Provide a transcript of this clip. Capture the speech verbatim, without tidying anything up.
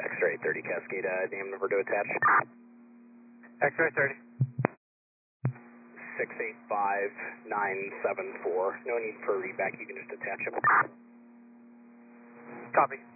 X-ray thirty Cascade, uh, name number to attach. X-ray thirty. six eight five nine seven four. No need for a readback, you can just attach them. Copy.